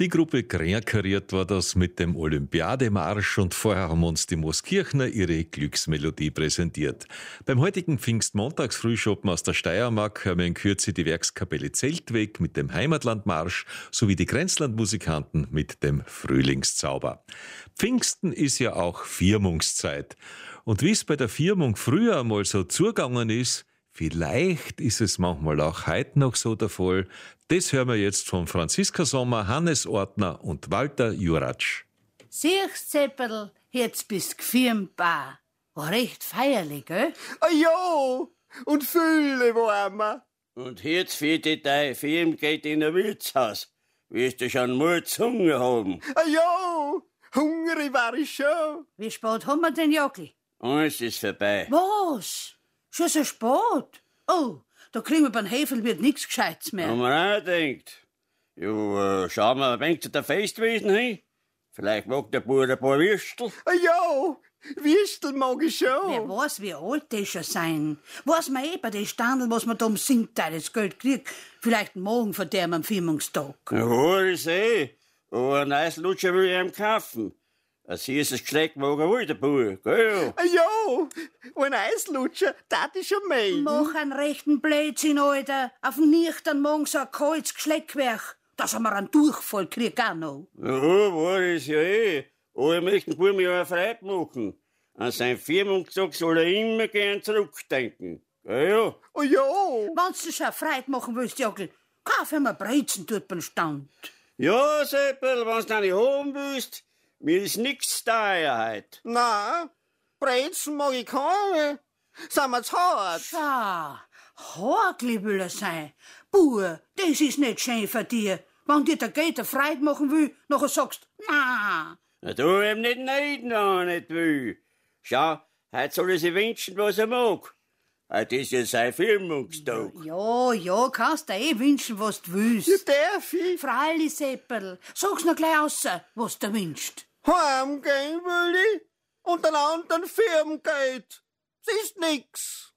Die Gruppe Kreinkariert war das mit dem Olympiademarsch und vorher haben uns die Mooskirchner ihre Glücksmelodie präsentiert. Beim heutigen Pfingstmontagsfrühschoppen aus der Steiermark hören wir in Kürze die Werkskapelle Zeltweg mit dem Heimatlandmarsch sowie die Grenzlandmusikanten mit dem Frühlingszauber. Pfingsten ist ja auch Firmungszeit. Und wie es bei der Firmung früher einmal so zugegangen ist, vielleicht ist es manchmal auch heute noch so der Fall. Das hören wir jetzt von Franziska Sommer, Hannes Ortner und Walter Juratsch. Siehst, Seppel, jetzt bist gefirmbar. War recht feierlich, gell? Ja, und Fülle warmer. Und jetzt für die deine Firma geht in ein Wirtshaus. Wirst du schon Murz Hunger haben? Ja, hungrig war ich schon. Wie spät haben wir denn, Jogli? Alles ist vorbei. Was? Schon so spät? Oh, da kriegen wir beim Hefelwirt nichts Gescheites mehr. Haben wir auch gedacht. Ja, schauen wir ein wenig zu der Festwesen hin. Vielleicht mag der Bauer ein paar Würstel. Ja, Würstel mag ich Wer schon. weiß, wie alt die schon sein. Weiß man bei den Standeln, was man da um Singteil das Geld kriegt. Vielleicht morgen von der am Firmungstag. Ja, hör ich aber ein neues Lutscher will ich ihm kaufen. Ein süßes Geschleck mag er wohl, der Bauer, gell? Ja, ein Eislutscher, das ist schon mehr. Mach einen rechten Blödsinn, Alter. Auf dem Nüchtern morgen so ein kaltes Geschleckwerk. Dass wir einen Durchfall kriegen auch noch. Ja, war es ja Aber ich möchte den Buben ja eine Freude machen. An seinen Firmungstag soll er immer gern zurückdenken. Ja. Oh ja. Wenn du schon Freude machen willst, Jogl, kauf ihm ein Brezen dort beim Stand. Ja, Seppel, wenn's dann nicht haben willst, mir ist nix teuer heut. Na, Brezen mag ich keine. Sind wir zu hart? Schau, Hagli will er sein. Bauer, das ist nicht schön für dich. Wenn dir der Gater Freude machen will, nachher sagst du, na. Na, du ihm nicht neiden, wenn er nicht will. Schau, heut soll er sich wünschen, was er mag. Heut ist ja sein Firmungstag. Ja, kannst du wünschen, was du willst. Ja, darf ich? Freilich, Seppel, sag's noch gleich raus, was du wünschst. Heimgehen will ich und einen anderen Firmen geht. Das ist nix.